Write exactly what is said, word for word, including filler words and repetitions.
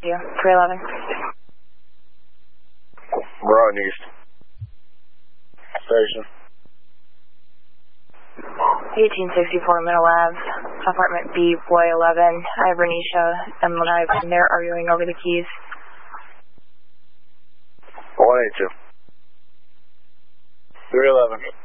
you. three eleven. We're on East. Station. eighteen sixty-four Middle Ave, apartment B, Y eleven. I have Renisha and Lanai in there arguing over the keys. one eighty-two. three eleven.